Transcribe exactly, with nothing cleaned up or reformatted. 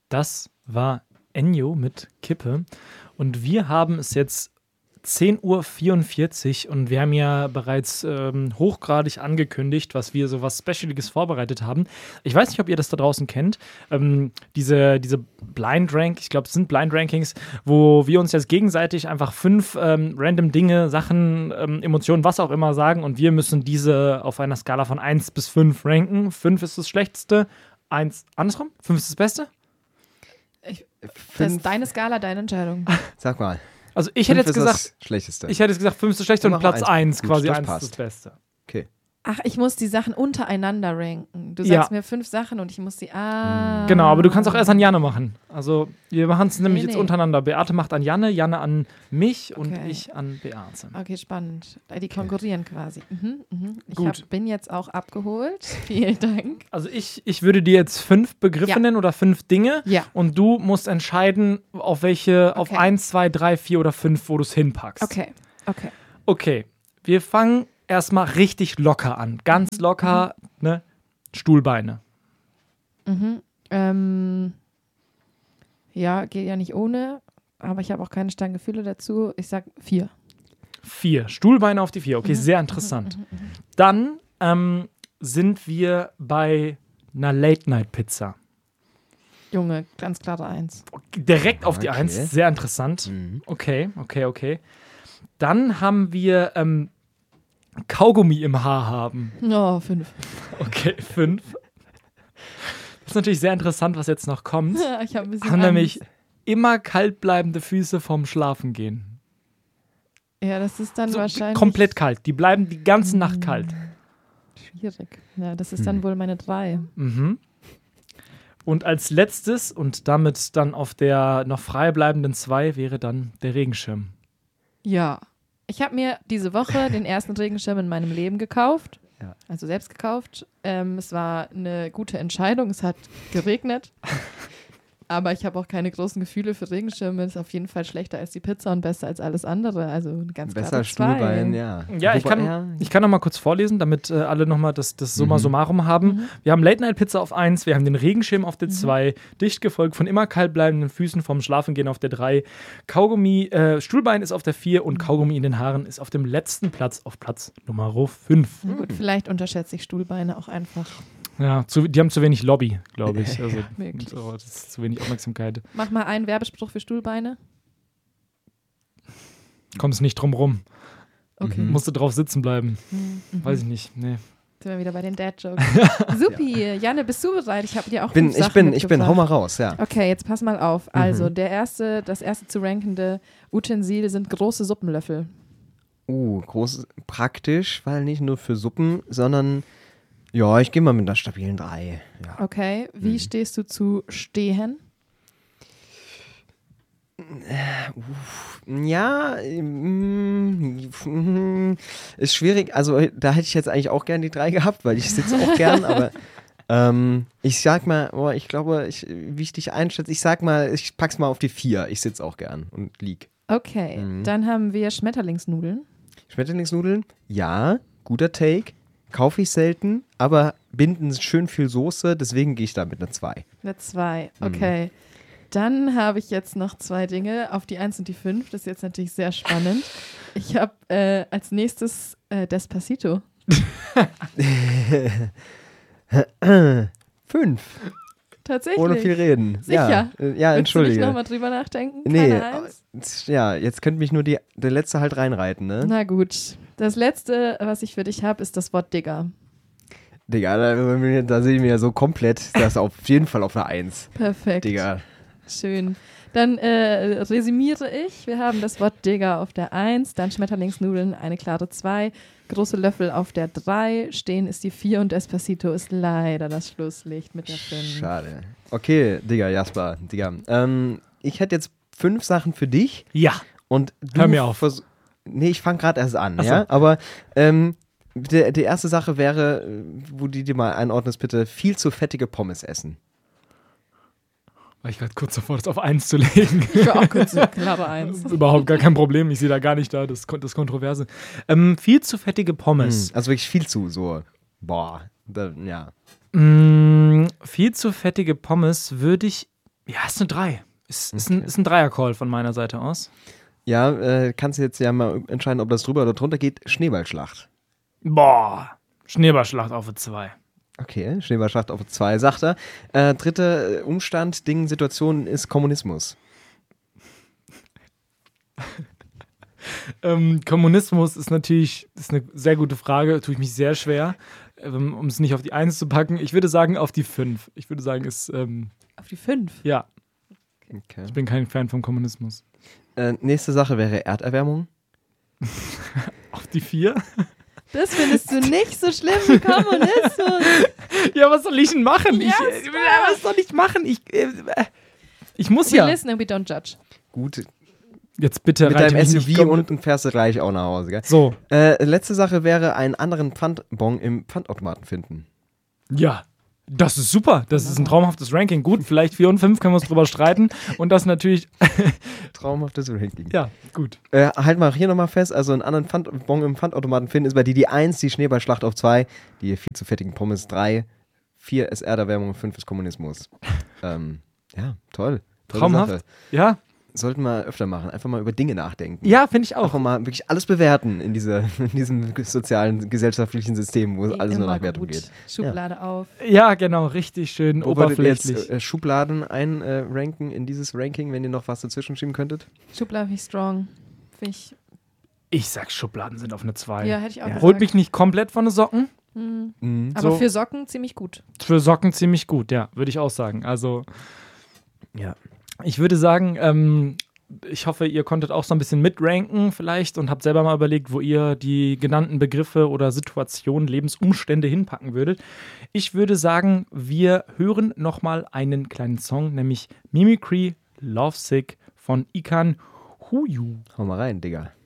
Das war Ennio mit Kippe. Und wir haben es jetzt zehn Uhr vierundvierzig und wir haben ja bereits ähm, hochgradig angekündigt, was wir so was Specialiges vorbereitet haben. Ich weiß nicht, ob ihr das da draußen kennt. Ähm, diese, diese Blind Rank, ich glaube, es sind Blind Rankings, wo wir uns jetzt gegenseitig einfach fünf ähm, random Dinge, Sachen, ähm, Emotionen, was auch immer sagen und wir müssen diese auf einer Skala von eins bis fünf ranken. fünf ist das Schlechteste, eins andersrum, fünf ist das Beste. Ich, das ist deine Skala, deine Entscheidung. Sag mal. Also ich hätte jetzt gesagt, das Schlechteste. Ich hätte jetzt gesagt, fünf ist das Schlechteste und Platz eins quasi das eins passt. ist das Beste. Okay. Ach, ich muss die Sachen untereinander ranken. Du Ja. sagst mir fünf Sachen und ich muss die. Ah. Genau, aber du kannst auch erst an Janne machen. Also wir machen es nämlich Nee, jetzt nee. untereinander. Beate macht an Janne, Janne an mich und Okay. ich an Beate. Okay, spannend. Die konkurrieren quasi. Mhm, mhm. Ich Gut. hab, bin jetzt auch abgeholt. Vielen Dank. Also ich, ich würde dir jetzt fünf Begriffe Ja. nennen oder fünf Dinge Ja. und du musst entscheiden, auf welche, auf Okay. eins, zwei, drei, vier oder fünf, wo du es hinpackst. Okay, okay. Okay, wir fangen erstmal richtig locker an. Ganz locker, ne? Stuhlbeine. Mhm. Ähm, ja, geht ja nicht ohne, aber ich habe auch keine starken Gefühle dazu. Ich sag vier. Vier. Stuhlbeine auf die vier. Okay, Mhm. sehr interessant. Dann ähm, sind wir bei einer Late-Night-Pizza. Junge, ganz klare Eins. Direkt auf die Okay. Eins. Sehr interessant. Mhm. Okay, okay, okay. Dann haben wir ähm, Kaugummi im Haar haben. Oh, fünf. Okay, fünf. Das ist natürlich sehr interessant, was jetzt noch kommt. Ich habe ein bisschen Haben Angst. nämlich immer kalt bleibende Füße vorm Schlafengehen. Ja, das ist dann So, wahrscheinlich komplett kalt. Die bleiben die ganze Nacht kalt. schwierig. Ja, das ist dann wohl meine drei. Mhm. Und als letztes und damit dann auf der noch frei bleibenden zwei wäre dann der Regenschirm. Ja. Ich habe mir diese Woche den ersten Regenschirm in meinem Leben gekauft. Ja. Also selbst gekauft. Ähm, es war eine gute Entscheidung. Es hat geregnet. Aber ich habe auch keine großen Gefühle für Regenschirme. Ist auf jeden Fall schlechter als die Pizza und besser als alles andere. Also eine ganz Besser klare zwei. Stuhlbein, ja. Ja, ich Wobei- kann, ich kann noch mal kurz vorlesen, damit äh, alle noch mal das, das Summa Mhm. summarum haben. Mhm. Wir haben Late-Night-Pizza auf eins, wir haben den Regenschirm auf der zwei, dicht gefolgt von immer kalt bleibenden Füßen vorm Schlafengehen auf der drei, Kaugummi, äh, Stuhlbein ist auf der vier und Kaugummi in den Haaren ist auf dem letzten Platz, auf Platz Nummer fünf. Na gut, vielleicht unterschätze ich Stuhlbeine auch einfach. Ja, zu, die haben zu wenig Lobby, glaube ich. Also, Möglich. so, das ist zu wenig Aufmerksamkeit. Mach mal einen Werbespruch für Stuhlbeine. Kommst nicht drum rum. Okay. Mhm. Musst du drauf sitzen bleiben. Mhm. Weiß ich nicht. Nee. Sind wir wieder bei den Dad-Jokes. Supi, Janne, bist du bereit? Ich habe dir auch Bin, fünf ich Sachen bin, ich bin, hau mitgebracht. mal raus, ja. Okay, jetzt pass mal auf. Also, Mhm. der erste, das erste zu rankende Utensil sind große Suppenlöffel. Uh, groß, praktisch, weil nicht nur für Suppen, sondern, ja, ich gehe mal mit einer stabilen drei. Ja. Okay, wie Mhm. stehst du zu Stehen? Ja, mm, ist schwierig. Also da hätte ich jetzt eigentlich auch gern die drei gehabt, weil ich sitze auch gern, aber ähm, ich sag mal, boah, ich glaube, ich, wie ich dich einschätze, ich sag mal, ich pack's mal auf die vier. Ich sitze auch gern und lieg. Okay, Mhm. dann haben wir Schmetterlingsnudeln. Schmetterlingsnudeln, ja, guter Take. Kaufe ich selten, aber binden schön viel Soße, deswegen gehe ich da mit einer zwei. Eine zwei, Mhm. okay. Dann habe ich jetzt noch zwei Dinge, auf die eins und die fünf. Das ist jetzt natürlich sehr spannend. Ich habe äh, als nächstes äh, Despacito. Fünf. Tatsächlich. Ohne viel reden. Sicher? Ja, äh, ja Willst du nicht entschuldige. nochmal drüber nachdenken? Nee, Keine Eins? ja, jetzt könnte mich nur die, der letzte halt reinreiten, ne? Na gut. Das letzte, was ich für dich habe, ist das Wort Digger. Digga, da, da sehe ich mich ja so komplett, das ist auf jeden Fall auf einer Eins. Perfekt. Digga. Schön. Dann äh, resümiere ich. Wir haben das Wort Digger auf der eins, dann Schmetterlingsnudeln, eine klare zwei, große Löffel auf der drei, Stehen ist die vier und Despacito ist leider das Schlusslicht mit der fünf. Schade. Okay, Digga, Jasper, Digga. Ähm, ich hätte jetzt fünf Sachen für dich Ja. und du Hör mir auf. vers- Nee, ich fange gerade erst an, Ach so. ja? Aber ähm, der, die erste Sache wäre, äh, wo du dir mal einordnest, bitte, viel zu fettige Pommes essen. War ich gerade kurz davor, das auf eins zu legen. Ich war auch kurz so klare eins. Überhaupt gar kein Problem. Ich sehe da gar nicht da das, das Kontroverse. Ähm, viel zu fettige Pommes. Hm, also wirklich viel zu, so, boah, da, ja. Mm, viel zu fettige Pommes würde ich Ja, ist eine drei. Ist, ist, ein, ist ein Dreier-Call von meiner Seite aus. Ja, äh, kannst du jetzt ja mal entscheiden, ob das drüber oder drunter geht. Schneeballschlacht. Boah, Schneeballschlacht auf eine zwei. Okay, Schneeballschlacht auf zwei, sagt er. Äh, dritter Umstand, Ding, Situation ist Kommunismus. ähm, Kommunismus ist natürlich ist eine sehr gute Frage, tue ich mich sehr schwer, ähm, um es nicht auf die eins zu packen. Ich würde sagen auf die fünf. Ich würde sagen, ist, ähm, Auf die fünf? ja, Okay. ich bin kein Fan vom Kommunismus. Äh, nächste Sache wäre Erderwärmung. Auf die vier? Das findest du nicht so schlimm wie Kommunismus. Ja, was soll ich denn machen? Yes, ich, äh, was soll ich machen? Ich, äh, ich muss We ja. listen and we don't judge. Gut, Jetzt bitte mit reite deinem mich S U nicht V komplett- und fährst du gleich auch nach Hause, gell? So, Äh, letzte Sache wäre einen anderen Pfandbon im Pfandautomaten finden. ja. Das ist super. Das ist ein traumhaftes Ranking. Gut, vielleicht vier und fünf können wir uns drüber streiten. Und das natürlich. Traumhaftes Ranking. Ja, gut. Äh, halt mal hier nochmal fest, also einen anderen Pfandbon im Pfandautomaten finden ist bei dir die eins, die Schneeballschlacht auf zwei, die viel zu fettigen Pommes drei, vier ist Erderwärmung, fünf ist Kommunismus. ähm, ja, toll. Tolle Traumhaft. Sache. Ja, Sollten wir öfter machen, einfach mal über Dinge nachdenken. ja, finde ich auch. Einfach mal wirklich alles bewerten in, dieser, in diesem sozialen, gesellschaftlichen System, wo es alles nur Immer nach Wertung gut. geht. Schublade auf. Ja, genau, richtig schön Wo würdet ihr oberflächlich. jetzt äh, Schubladen einranken äh, in dieses Ranking, wenn ihr noch was dazwischen schieben könntet? Schublade finde ich strong. Finde ich. Ich sag, Schubladen sind auf eine zwei. Ja, hätte ich auch gesagt. Holt mich nicht komplett von den Socken. Mhm. Mhm. Aber So. für Socken ziemlich gut. Für Socken ziemlich gut, ja, würde ich auch sagen. Also, Ja. ich würde sagen, ähm, ich hoffe, ihr konntet auch so ein bisschen mitranken vielleicht und habt selber mal überlegt, wo ihr die genannten Begriffe oder Situationen, Lebensumstände hinpacken würdet. Ich würde sagen, wir hören nochmal einen kleinen Song, nämlich Mimicry Lovesick von Ikan Huyu. Hau mal rein, Digga.